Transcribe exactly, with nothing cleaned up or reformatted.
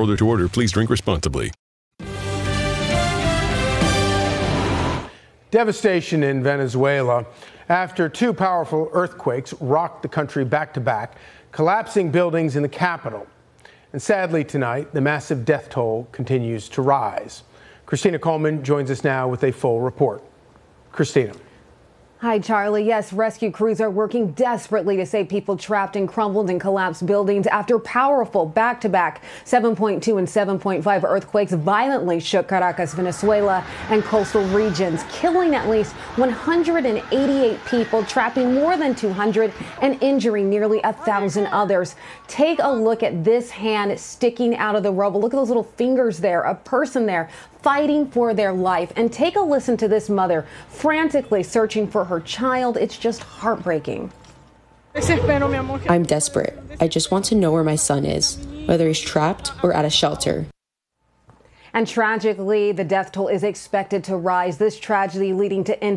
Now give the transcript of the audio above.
other to order. Please drink responsibly. Devastation in Venezuela after two powerful earthquakes rocked the country back to back, collapsing buildings in the capital. And sadly tonight, the massive death toll continues to rise. Christina Coleman joins us now with a full report. Christina. Hi, Charlie. Yes, rescue crews are working desperately to save people trapped in crumbled and collapsed buildings after powerful back-to-back seven point two and seven point five earthquakes violently shook Caracas, Venezuela, and coastal regions, killing at least one hundred eighty-eight people, trapping more than two hundred, and injuring nearly a thousand others. Take a look at this hand sticking out of the rubble. Look at those little fingers there, a person there fighting for their life. And take a listen to this mother frantically searching for her child. It's just heartbreaking. I'm desperate. I just want to know where my son is, whether he's trapped or at a shelter. And tragically, the death toll is expected to rise. This tragedy leading to